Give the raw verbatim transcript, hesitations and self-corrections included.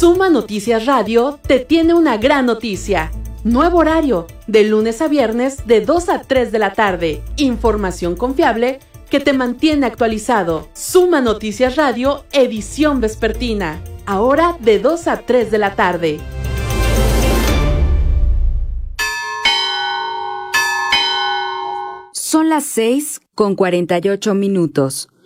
Suma Noticias Radio te tiene una gran noticia. Nuevo horario, de lunes a viernes de dos a tres de la tarde. Información confiable que te mantiene actualizado. Suma Noticias Radio, edición vespertina. Ahora de dos a tres de la tarde. Son las seis con cuarenta y ocho minutos.